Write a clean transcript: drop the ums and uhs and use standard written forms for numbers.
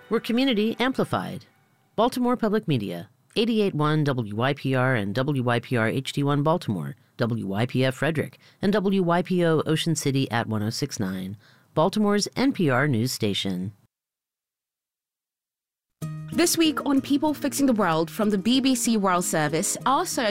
We're community amplified. Baltimore Public Media, 88.1 WYPR and WYPR HD1 Baltimore, WYPF Frederick, and WYPO Ocean City at 106.9, Baltimore's NPR news station. This week on People Fixing the World from the BBC World Service, our